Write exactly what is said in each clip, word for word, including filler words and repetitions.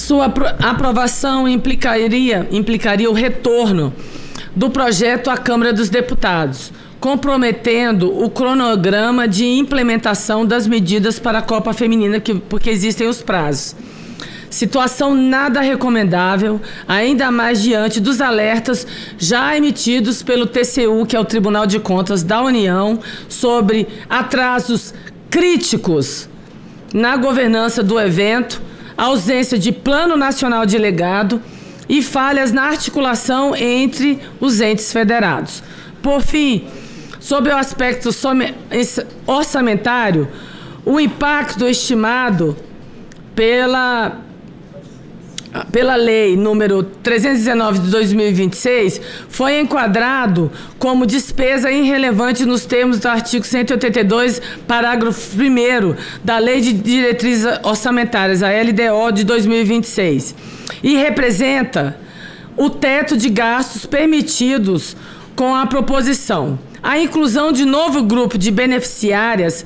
Sua aprovação implicaria, implicaria o retorno do projeto à Câmara dos Deputados, comprometendo o cronograma de implementação das medidas para a Copa Feminina, que, porque existem os prazos. Situação nada recomendável, ainda mais diante dos alertas já emitidos pelo T C U, que é o Tribunal de Contas da União, sobre atrasos críticos na governança do evento, ausência de plano nacional de legado e falhas na articulação entre os entes federados. Por fim, sobre o aspecto orçamentário, o impacto estimado pela, pela Lei número trezentos e dezenove de dois mil e vinte e seis foi enquadrado como despesa irrelevante nos termos do artigo cento e oitenta e dois, parágrafo primeiro da Lei de Diretrizes Orçamentárias, a L D O de dois mil e vinte e seis, e representa o teto de gastos permitidos com a proposição. A inclusão de novo grupo de beneficiárias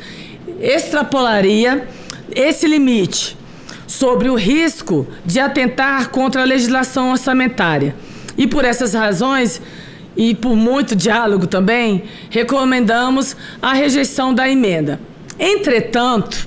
extrapolaria esse limite sobre o risco de atentar contra a legislação orçamentária. E por essas razões, e por muito diálogo também, recomendamos a rejeição da emenda. Entretanto,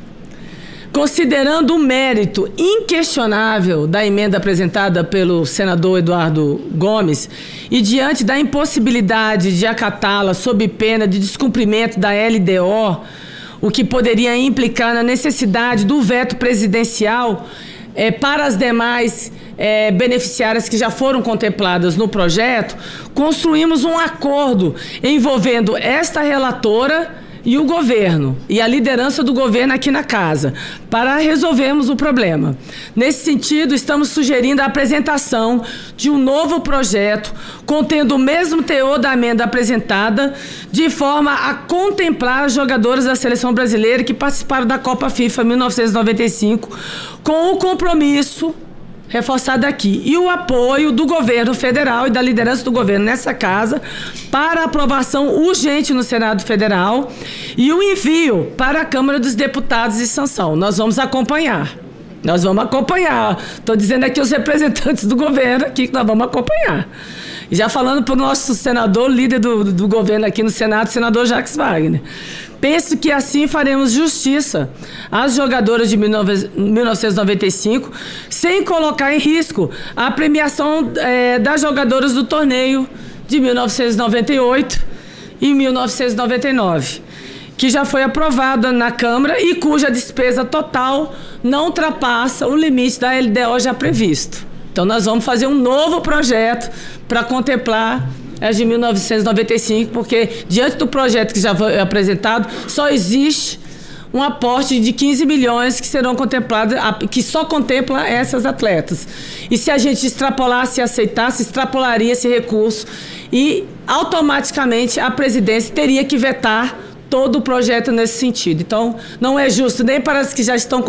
considerando o mérito inquestionável da emenda apresentada pelo senador Eduardo Gomes e diante da impossibilidade de acatá-la sob pena de descumprimento da L D O, o que poderia implicar na necessidade do veto presidencial é, para as demais é, beneficiárias que já foram contempladas no projeto, construímos um acordo envolvendo esta relatora e o governo, e a liderança do governo aqui na casa, para resolvermos o problema. Nesse sentido, estamos sugerindo a apresentação de um novo projeto contendo o mesmo teor da emenda apresentada, de forma a contemplar as jogadoras da seleção brasileira que participaram da Copa FIFA mil novecentos e noventa e cinco, com o compromisso reforçado aqui, e o apoio do governo federal e da liderança do governo nessa casa para aprovação urgente no Senado Federal e o envio para a Câmara dos Deputados de sanção. Nós vamos acompanhar. Nós vamos acompanhar. Estou dizendo aqui os representantes do governo aqui que nós vamos acompanhar. E já falando para o nosso senador, líder do, do governo aqui no Senado, senador Jacques Wagner. Penso que assim faremos justiça às jogadoras de mil novecentos e noventa e cinco, sem colocar em risco a premiação é, das jogadoras do torneio de mil novecentos e noventa e oito e mil novecentos e noventa e nove, que já foi aprovada na Câmara e cuja despesa total não ultrapassa o limite da L D O já previsto. Então, nós vamos fazer um novo projeto para contemplar as de mil novecentos e noventa e cinco, porque, diante do projeto que já foi apresentado, só existe um aporte de quinze milhões que serão contemplados, que só contempla essas atletas. E se a gente extrapolasse e aceitasse, extrapolaria esse recurso e, automaticamente, a presidência teria que vetar todo o projeto nesse sentido. Então, não é justo nem para as que já estão